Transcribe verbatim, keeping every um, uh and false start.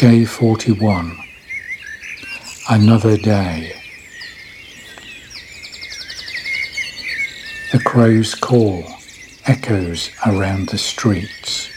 Day forty-one. Another day. The crow's call echoes around the streets.